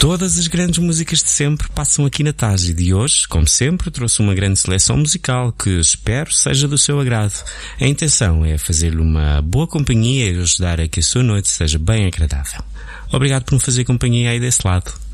Todas as grandes músicas de sempre passam aqui na TAS e de hoje, como sempre, trouxe uma grande seleção musical que espero seja do seu agrado. A intenção é fazer-lhe uma boa companhia e ajudar a que a sua noite seja bem agradável. Obrigado por me fazer companhia aí desse lado.